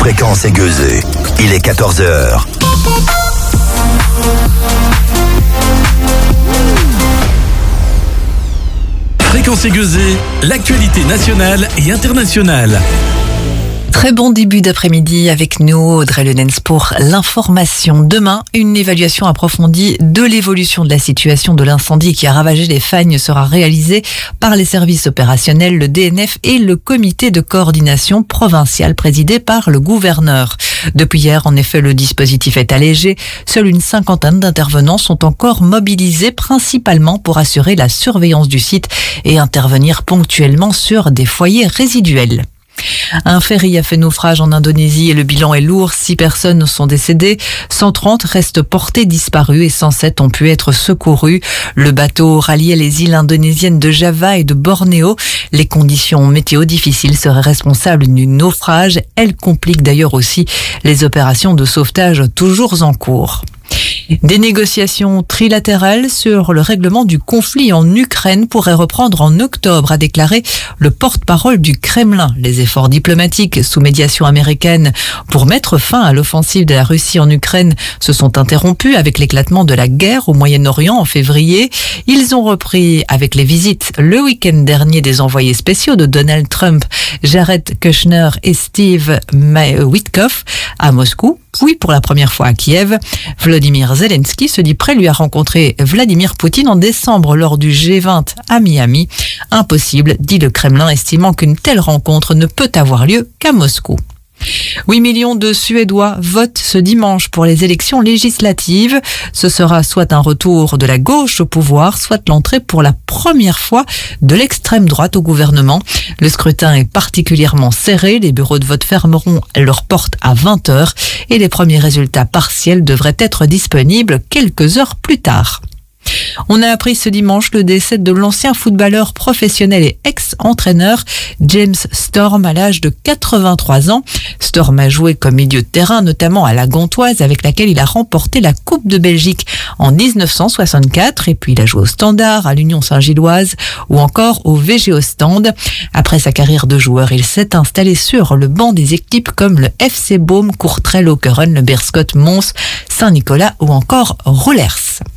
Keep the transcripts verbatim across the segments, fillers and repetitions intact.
Fréquence aiguisée. Il est quatorze heures. Fréquence aiguisée, l'actualité nationale et internationale. Très bon début d'après-midi avec nous, Audrey Lenens, pour l'information. Demain, une évaluation approfondie de l'évolution de la situation de l'incendie qui a ravagé les Fagnes sera réalisée par les services opérationnels, le D N F et le comité de coordination provincial présidé par le gouverneur. Depuis hier, en effet, le dispositif est allégé. Seule une cinquantaine d'intervenants sont encore mobilisés, principalement pour assurer la surveillance du site et intervenir ponctuellement sur des foyers résiduels. Un ferry a fait naufrage en Indonésie et le bilan est lourd. Six personnes sont décédées, cent trente restent portées disparues et cent sept ont pu être secourues. Le bateau ralliait les îles indonésiennes de Java et de Bornéo. Les conditions météo difficiles seraient responsables du naufrage. Elles compliquent d'ailleurs aussi les opérations de sauvetage toujours en cours. Des négociations trilatérales sur le règlement du conflit en Ukraine pourraient reprendre en octobre, a déclaré le porte-parole du Kremlin. Les efforts diplomatiques sous médiation américaine pour mettre fin à l'offensive de la Russie en Ukraine se sont interrompus avec l'éclatement de la guerre au Moyen-Orient en février. Ils ont repris avec les visites le week-end dernier des envoyés spéciaux de Donald Trump, Jared Kushner et Steve Witkoff à Moscou, puis pour la première fois à Kiev. Volodymyr Zelensky se dit prêt lui à rencontrer Vladimir Poutine en décembre lors du G vingt à Miami. Impossible, dit le Kremlin, estimant qu'une telle rencontre ne peut avoir lieu qu'à Moscou. huit millions de Suédois votent ce dimanche pour les élections législatives. Ce sera soit un retour de la gauche au pouvoir, soit l'entrée pour la première fois de l'extrême droite au gouvernement. Le scrutin est particulièrement serré. Les bureaux de vote fermeront leurs portes à vingt heures et les premiers résultats partiels devraient être disponibles quelques heures plus tard. On a appris ce dimanche le décès de l'ancien footballeur professionnel et ex-entraîneur James Storm à l'âge de quatre-vingt-trois ans. Storm a joué comme milieu de terrain, notamment à la Gantoise, avec laquelle il a remporté la Coupe de Belgique en dix-neuf cent soixante-quatre. Et puis il a joué au Standard, à l'Union Saint-Gilloise ou encore au V G Ostende. Après sa carrière de joueur, il s'est installé sur le banc des équipes comme le F C Boom, Courtrai, Lokeren, le Beerschot, Mons, Saint-Nicolas ou encore Rollers.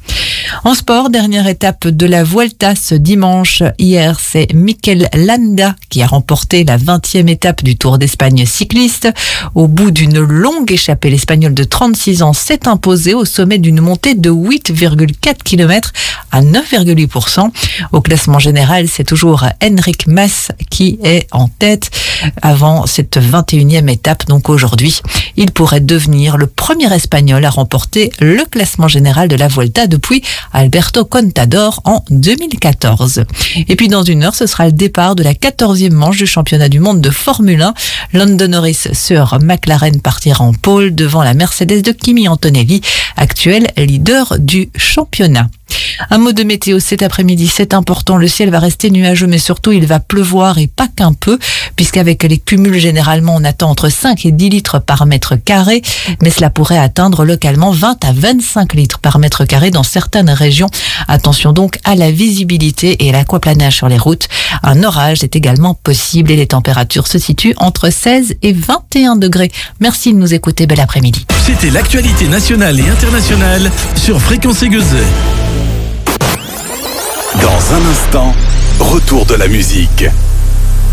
En sport, dernière étape de la Vuelta ce dimanche. Hier, c'est Mikel Landa qui a remporté la vingtième étape du Tour d'Espagne cycliste. Au bout d'une longue échappée, l'Espagnol de trente-six ans s'est imposé au sommet d'une montée de huit virgule quatre kilomètres à neuf virgule huit pour cent. Au classement général, c'est toujours Enric Mas qui est en tête avant cette vingt et unième étape. Donc aujourd'hui, il pourrait devenir le premier Espagnol à remporter le classement général de la Vuelta depuis Alberto Contador en deux mille quatorze. Et puis dans une heure, ce sera le départ de la quatorzième manche du championnat du monde de Formule un. Lando Norris sur McLaren partira en pole devant la Mercedes de Kimi Antonelli, actuel leader du championnat. Un mot de météo cet après-midi, c'est important. Le ciel va rester nuageux, mais surtout il va pleuvoir et pas qu'un peu, puisqu'avec les cumuls, généralement, on attend entre cinq et dix litres par mètre carré, mais cela pourrait atteindre localement vingt à vingt-cinq litres par mètre carré dans certaines régions. Attention donc à la visibilité et à l'aquaplanage sur les routes. Un orage est également possible et les températures se situent entre seize et vingt et un degrés. Merci de nous écouter, bel après-midi. C'était l'actualité nationale et internationale sur Fréquence aiguisée. Dans un instant, retour de la musique.